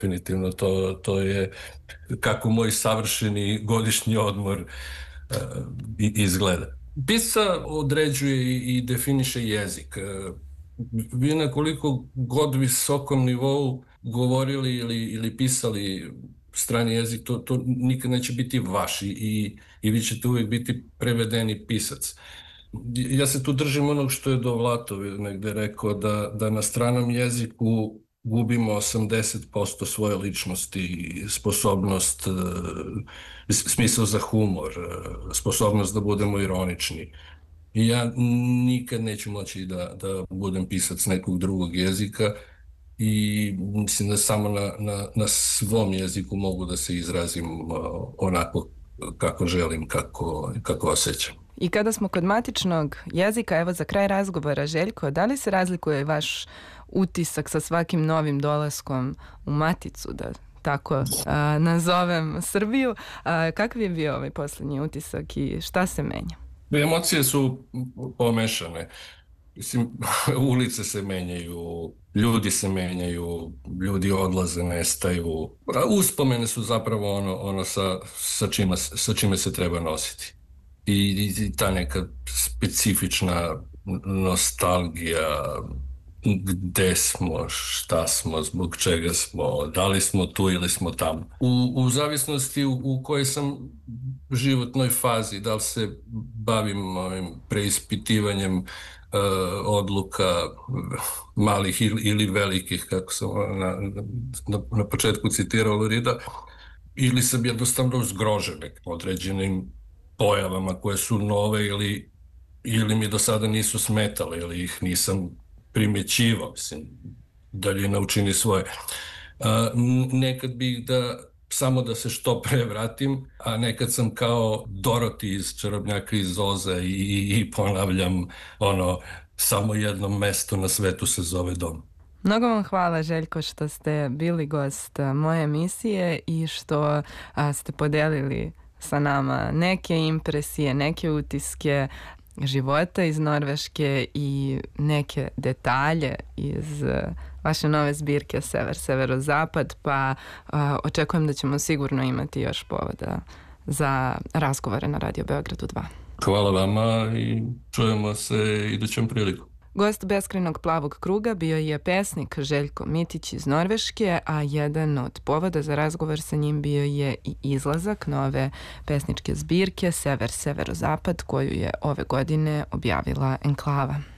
definitivno to je kako moj savršeni godišnji odmor izgleda. Pisca određuje i definiše jezik. Vi na koliko god visokom nivou govorili ili pisali strani jezik, to nikad neće biti vaš i vi ćete uvijek biti prevedeni pisac. Ja se tu držim onog što je Dovlatov negde rekao, da na stranom jeziku gubimo 80% svoje ličnosti, sposobnost, smisao za humor, sposobnost da budemo ironični. I ja nikad neću moći da budem pisac nekog drugog jezika i mislim da samo na svom jeziku mogu da se izrazim onako kako želim, kako osjećam. I kada smo kod matičnog jezika, evo za kraj razgovora, Željko, da li se razlikuje vaš utisak sa svakim novim dolaskom u maticu, da tako nazovem Srbiju? Kakav je bio ovaj posljednji utisak i šta se menja? Emocije su pomešane. Mislim, ulice se menjaju, ljudi se menjaju, ljudi odlaze, nestaju. Uspomene su zapravo ono sa čime se treba nositi. I ta neka specifična nostalgija, gde smo, šta smo, zbog čega smo, da li smo tu ili smo tamo. U zavisnosti u kojoj sam životnoj fazi, da li se bavim ovim preispitivanjem odluka malih ili velikih, kako sam na početku citirao Lurida, ili sam jednostavno zgrožen određenim pojavama koje su nove ili mi do sada nisu smetale ili ih nisam primjećivao, mislim, daljina učini svoje. Nekad bih samo da se što pre vratim, a nekad sam kao Doroti iz Čarobnjaka iz Oza i ponavljam samo jedno mesto na svetu se zove dom. Mnogo vam hvala, Željko, što ste bili gost moje emisije i što ste podelili sa nama neke impresije, neke utiske života iz Norveške i neke detalje iz vaše nove zbirke Sever, Severozapad, pa očekujem da ćemo sigurno imati još povoda za razgovore na Radio Beogradu 2. Hvala vama i čujemo se idućem priliku. Gost Beskrajnog plavog kruga bio je pesnik Željko Mitić iz Norveške, a jedan od povoda za razgovor sa njim bio je i izlazak nove pesničke zbirke Sever, Severozapad, koju je ove godine objavila Enklava.